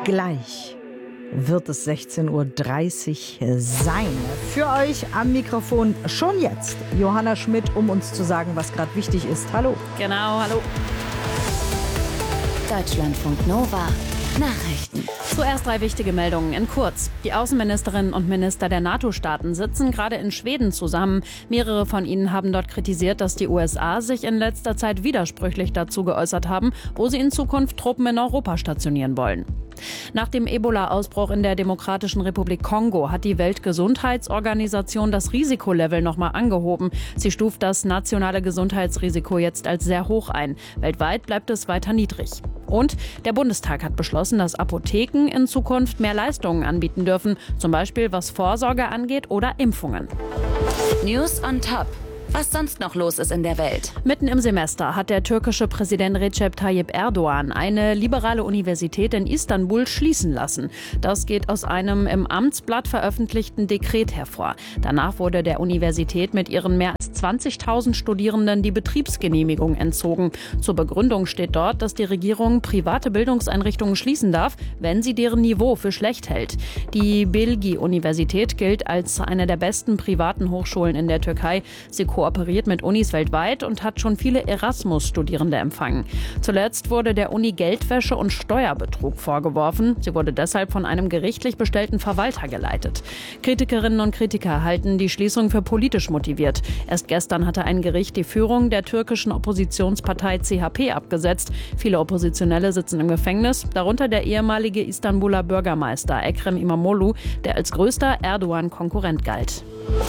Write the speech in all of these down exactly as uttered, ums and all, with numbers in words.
Gleich wird es sechzehn Uhr dreißig sein. Für euch am Mikrofon schon jetzt Johanna Schmidt, um uns zu sagen, was gerade wichtig ist. Hallo. Genau, hallo. Deutschlandfunk Nova. Nachrichten. Zuerst drei wichtige Meldungen in kurz. Die Außenministerinnen und Minister der NATO-Staaten sitzen gerade in Schweden zusammen. Mehrere von ihnen haben dort kritisiert, dass die U S A sich in letzter Zeit widersprüchlich dazu geäußert haben, wo sie in Zukunft Truppen in Europa stationieren wollen. Nach dem Ebola-Ausbruch in der Demokratischen Republik Kongo hat die Weltgesundheitsorganisation das Risikolevel nochmal angehoben. Sie stuft das nationale Gesundheitsrisiko jetzt als sehr hoch ein. Weltweit bleibt es weiter niedrig. Und der Bundestag hat beschlossen, dass Apotheken in Zukunft mehr Leistungen anbieten dürfen, zum Beispiel was Vorsorge angeht oder Impfungen. News on Top. Was sonst noch los ist in der Welt. Mitten im Semester hat der türkische Präsident Recep Tayyip Erdogan eine liberale Universität in Istanbul schließen lassen. Das geht aus einem im Amtsblatt veröffentlichten Dekret hervor. Danach wurde der Universität mit ihren mehr als zwanzigtausend Studierenden die Betriebsgenehmigung entzogen. Zur Begründung steht dort, dass die Regierung private Bildungseinrichtungen schließen darf, wenn sie deren Niveau für schlecht hält. Die Bilgi-Universität gilt als eine der besten privaten Hochschulen in der Türkei. Sie kooperiert mit Unis weltweit und hat schon viele Erasmus-Studierende empfangen. Zuletzt wurde der Uni Geldwäsche und Steuerbetrug vorgeworfen. Sie wurde deshalb von einem gerichtlich bestellten Verwalter geleitet. Kritikerinnen und Kritiker halten die Schließung für politisch motiviert. Erst gestern hatte ein Gericht die Führung der türkischen Oppositionspartei C H P abgesetzt. Viele Oppositionelle sitzen im Gefängnis, darunter der ehemalige Istanbuler Bürgermeister Ekrem İmamoğlu, der als größter Erdogan-Konkurrent galt.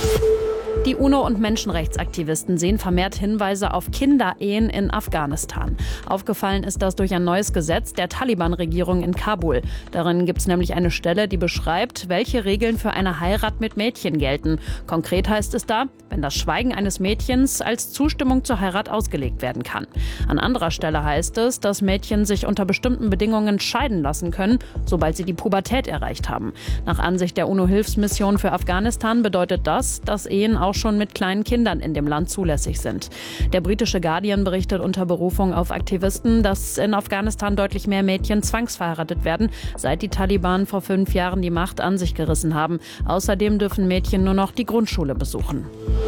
Die UNO- und Menschenrechtsaktivisten sehen vermehrt Hinweise auf Kinderehen in Afghanistan. Aufgefallen ist das durch ein neues Gesetz der Taliban-Regierung in Kabul. Darin gibt es nämlich eine Stelle, die beschreibt, welche Regeln für eine Heirat mit Mädchen gelten. Konkret heißt es da, wenn das Schweigen eines Mädchens als Zustimmung zur Heirat ausgelegt werden kann. An anderer Stelle heißt es, dass Mädchen sich unter bestimmten Bedingungen scheiden lassen können, sobald sie die Pubertät erreicht haben. Nach Ansicht der UNO-Hilfsmission für Afghanistan bedeutet das, dass Ehen auch schon mit kleinen Kindern in dem Land zulässig sind. Der britische Guardian berichtet unter Berufung auf Aktivisten, dass in Afghanistan deutlich mehr Mädchen zwangsverheiratet werden, seit die Taliban vor fünf Jahren die Macht an sich gerissen haben. Außerdem dürfen Mädchen nur noch die Grundschule besuchen.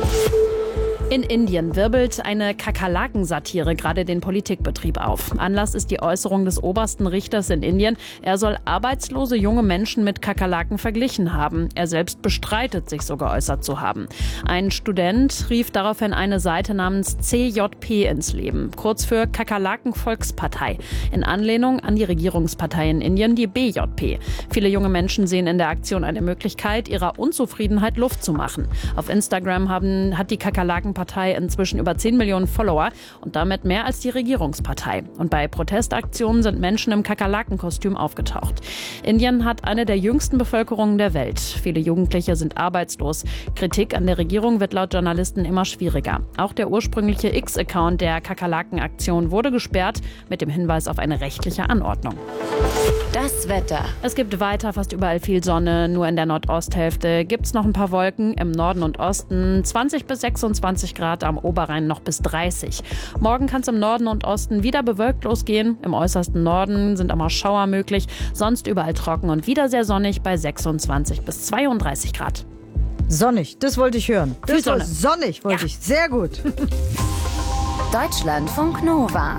In Indien wirbelt eine Kakerlaken-Satire gerade den Politikbetrieb auf. Anlass ist die Äußerung des obersten Richters in Indien. Er soll arbeitslose junge Menschen mit Kakerlaken verglichen haben. Er selbst bestreitet, sich so geäußert zu haben. Ein Student rief daraufhin eine Seite namens C J P ins Leben, kurz für Kakerlaken-Volkspartei, in Anlehnung an die Regierungspartei in Indien, die B J P. Viele junge Menschen sehen in der Aktion eine Möglichkeit, ihrer Unzufriedenheit Luft zu machen. Auf Instagram haben, hat die Kakerlaken Partei inzwischen über zehn Millionen Follower und damit mehr als die Regierungspartei. Und bei Protestaktionen sind Menschen im Kakerlakenkostüm aufgetaucht. Indien hat eine der jüngsten Bevölkerungen der Welt. Viele Jugendliche sind arbeitslos. Kritik an der Regierung wird laut Journalisten immer schwieriger. Auch der ursprüngliche X-Account der Kakerlakenaktion wurde gesperrt mit dem Hinweis auf eine rechtliche Anordnung. Das Wetter. Es gibt weiter fast überall viel Sonne, nur in der Nordosthälfte gibt es noch ein paar Wolken, im Norden und Osten zwanzig bis sechsundzwanzig Grad, am Oberrhein noch bis dreißig. Morgen kann es im Norden und Osten wieder bewölkt losgehen. Im äußersten Norden sind auch mal Schauer möglich, sonst überall trocken und wieder sehr sonnig bei sechsundzwanzig bis zweiunddreißig Grad. Sonnig, das wollte ich hören. Das Viel Sonne. war sonnig, wollte Ja. ich. Sehr gut. Deutschlandfunk Nova.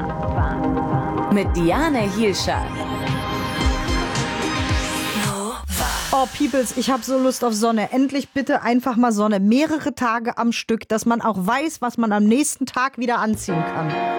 Mit Diane Hielscher. Oh, Peoples, ich habe so Lust auf Sonne. Endlich bitte einfach mal Sonne. Mehrere Tage am Stück, dass man auch weiß, was man am nächsten Tag wieder anziehen kann.